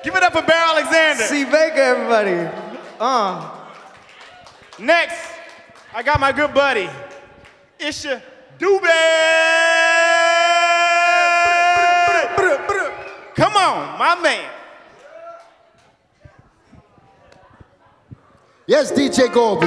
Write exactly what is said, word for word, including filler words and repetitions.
Give it up for Bear Alexander. C. Baker, everybody. Uh. Next, I got my good buddy, Isha Dube. Come on, my man. Yes, D J Gold.